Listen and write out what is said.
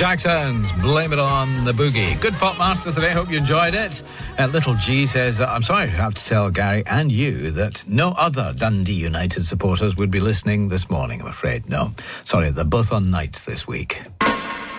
Jackson's Blame It On the Boogie. Good pop master today. Hope you enjoyed it. Little G says, I'm sorry to have to tell Gary and you that no other Dundee United supporters would be listening this morning, I'm afraid. No. Sorry, they're both on nights this week.